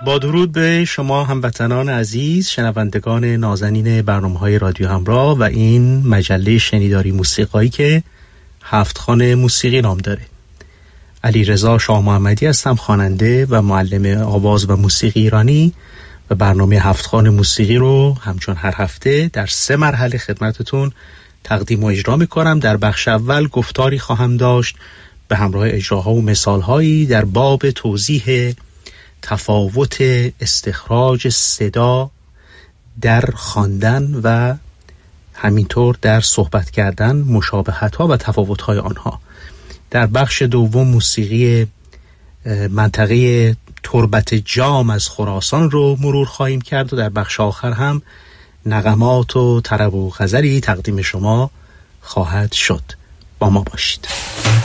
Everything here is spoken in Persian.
با درود به شما هموطنان عزیز، شنوندگان نازنین برنامه‌های رادیو همراه و این مجله شنیداری موسیقایی که هفت‌خوان موسیقی نام داره. علیرضا شاه محمدی هستم، خواننده و معلم آواز و موسیقی ایرانی و برنامه هفت‌خوان موسیقی رو همچون هر هفته در 3 مرحله خدمتتون تقدیم و اجرا می‌کنم. در بخش اول گفتاری خواهم داشت به همراه اجراها و مثال‌هایی در باب توضیح تفاوت استخراج صدا در خواندن و همینطور در صحبت کردن، مشابهت‌ها و تفاوت‌های آنها. در بخش دوم موسیقی منطقه تربت جام از خراسان رو مرور خواهیم کرد و در بخش آخر هم نغمات و طرب و غزلی تقدیم شما خواهد شد. با ما باشید.